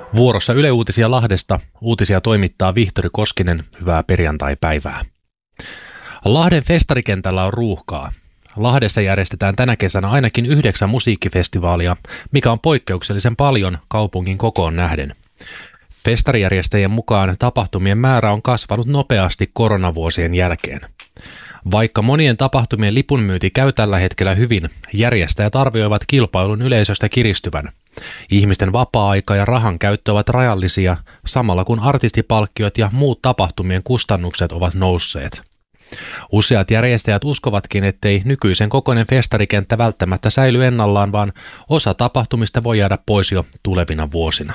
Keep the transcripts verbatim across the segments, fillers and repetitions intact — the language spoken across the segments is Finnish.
Vuorossa Yle Uutisia Lahdesta. Uutisia toimittaa Vihtori Koskinen. Hyvää perjantai-päivää. Lahden festarikentällä on ruuhkaa. Lahdessa järjestetään tänä kesänä ainakin yhdeksän musiikkifestivaalia, mikä on poikkeuksellisen paljon kaupungin kokoon nähden. Festarijärjestäjien mukaan tapahtumien määrä on kasvanut nopeasti koronavuosien jälkeen. Vaikka monien tapahtumien lipunmyynti käy tällä hetkellä hyvin, järjestäjät arvioivat kilpailun yleisöstä kiristyvän. Ihmisten vapaa-aika ja rahan käyttö ovat rajallisia, samalla kun artistipalkkiot ja muut tapahtumien kustannukset ovat nousseet. Useat järjestäjät uskovatkin, ettei nykyisen kokoinen festarikenttä välttämättä säily ennallaan, vaan osa tapahtumista voi jäädä pois jo tulevina vuosina.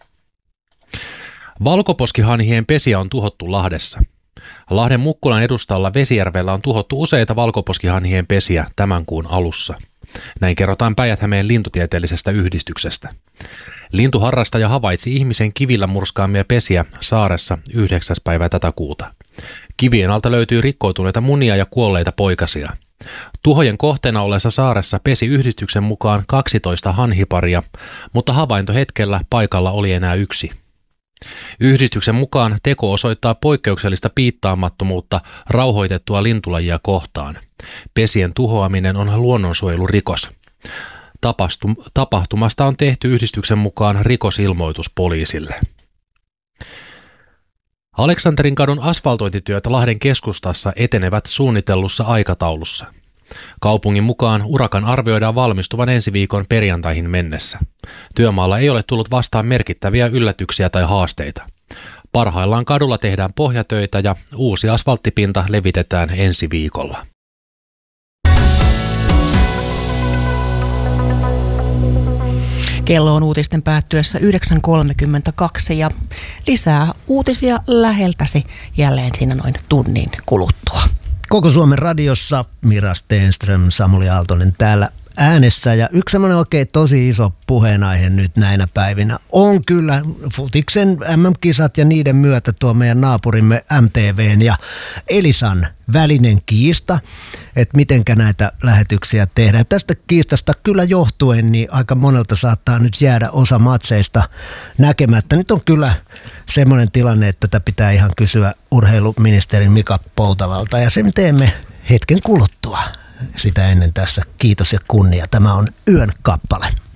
Valkoposkihanhien pesiä on tuhottu Lahdessa. Lahden Mukkulan edustalla Vesijärvellä on tuhottu useita valkoposkihanhien pesiä tämän kuun alussa. Näin kerrotaan Päijät-Hämeen lintutieteellisestä yhdistyksestä. Lintuharrastaja havaitsi ihmisen kivillä murskaamia pesiä saaressa yhdeksäs päivä tätä kuuta. Kivien alta löytyy rikkoutuneita munia ja kuolleita poikasia. Tuhojen kohteena olleessa saaressa pesi yhdistyksen mukaan kaksitoista hanhiparia, mutta havaintohetkellä paikalla oli enää yksi. Yhdistyksen mukaan teko osoittaa poikkeuksellista piittaamattomuutta rauhoitettua lintulajia kohtaan. Pesien tuhoaminen on luonnonsuojelurikos. Tapahtumasta on tehty yhdistyksen mukaan rikosilmoitus poliisille. Aleksanterin kadun asfaltointityöt Lahden keskustassa etenevät suunnitellussa aikataulussa. Kaupungin mukaan urakan arvioidaan valmistuvan ensi viikon perjantaihin mennessä. Työmaalla ei ole tullut vastaan merkittäviä yllätyksiä tai haasteita. Parhaillaan kadulla tehdään pohjatöitä ja uusi asfalttipinta levitetään ensi viikolla. Kello on uutisten päättyessä yhdeksän kolmekymmentäkaksi ja lisää uutisia läheltäsi jälleen siinä noin tunnin kuluttua. Koko Suomen radiossa Mira Stenström, Samuli Aaltonen täällä äänessä, ja yksi semmoinen oikein tosi iso puheenaihe nyt näinä päivinä on kyllä futiksen M M-kisat ja niiden myötä tuo meidän naapurimme M T V:n ja Elisan välinen kiista, että mitenkä näitä lähetyksiä tehdään. Tästä kiistasta kyllä johtuen niin aika monelta saattaa nyt jäädä osa matseista näkemättä. Nyt on kyllä semmoinen tilanne, että tätä pitää ihan kysyä urheiluministeri Mika Poutavalta, ja sen teemme hetken kuluttua. Sitä ennen tässä kiitos ja kunnia. Tämä on Yön kappale.